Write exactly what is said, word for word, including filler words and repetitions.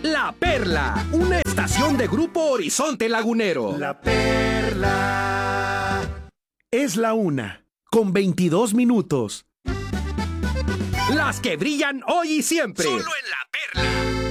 La Perla, una estación de Grupo Horizonte Lagunero. La Perla. Es la una, con veintidós minutos. Las que brillan hoy y siempre. Solo en La Perla.